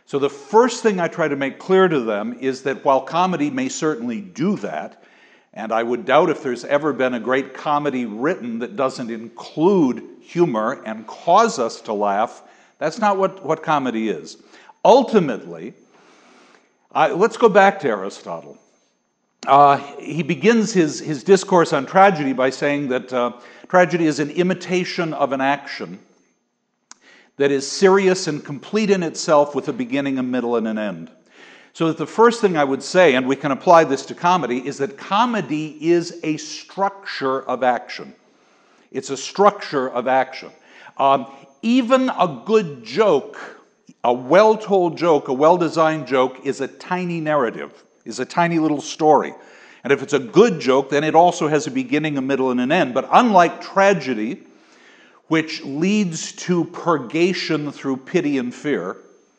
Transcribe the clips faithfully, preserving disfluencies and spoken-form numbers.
So the first thing I try to make clear to them is that while comedy may certainly do that, and I would doubt if there's ever been a great comedy written that doesn't include humor and cause us to laugh, that's not what, what comedy is. Ultimately, uh, let's go back to Aristotle. Uh, he begins his, his discourse on tragedy by saying that uh, tragedy is an imitation of an action that is serious and complete in itself with a beginning, a middle, and an end. So that the first thing I would say, and we can apply this to comedy, is that comedy is a structure of action. It's a structure of action. Um, even a good joke, a well-told joke, a well-designed joke, is a tiny narrative, is a tiny little story. And if it's a good joke, then it also has a beginning, a middle, and an end. But unlike tragedy, which leads to purgation through pity and fear,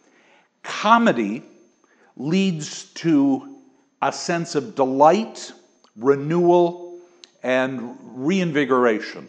comedy leads to a sense of delight, renewal, and reinvigoration.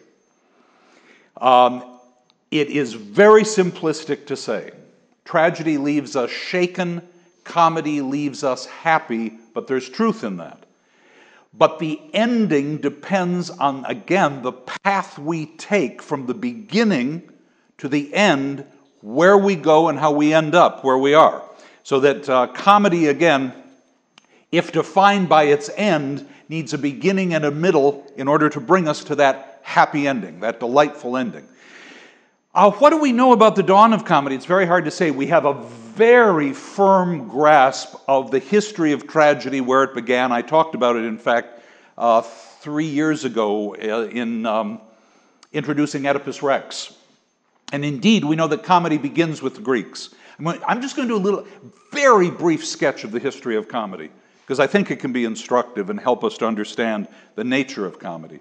Um, it is very simplistic to say. Tragedy leaves us shaken, comedy leaves us happy, but there's truth in that. But the ending depends on, again, the path we take from the beginning to the end, where we go and how we end up where we are. So that uh, comedy, again, if defined by its end, needs a beginning and a middle in order to bring us to that happy ending, that delightful ending. Uh, what do we know about the dawn of comedy? It's very hard to say. We have a very firm grasp of the history of tragedy, where it began. I talked about it, in fact, uh, three years ago uh, in um, introducing Oedipus Rex. And indeed, we know that comedy begins with the Greeks. I'm just going to do a little, very brief sketch of the history of comedy, because I think it can be instructive and help us to understand the nature of comedy.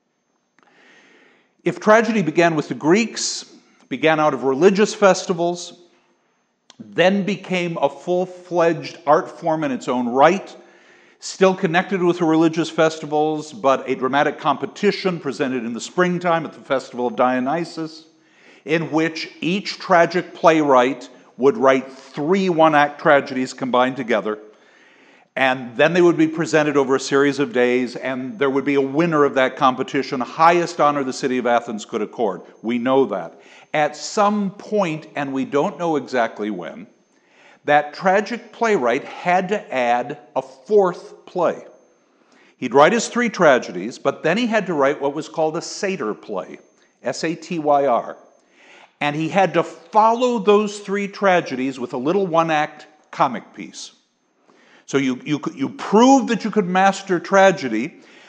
If tragedy began with the Greeks, began out of religious festivals, then became a full-fledged art form in its own right, still connected with the religious festivals, but a dramatic competition presented in the springtime at the festival of Dionysus, in which each tragic playwright would write three one-act tragedies combined together, and then they would be presented over a series of days, and there would be a winner of that competition, highest honor the city of Athens could accord. We know that. At some point, and we don't know exactly when, that tragic playwright had to add a fourth play. He'd write his three tragedies, but then he had to write what was called a satyr play, S A T Y R. And he had to follow those three tragedies with a little one-act comic piece. So you, you, you proved that you could master tragedy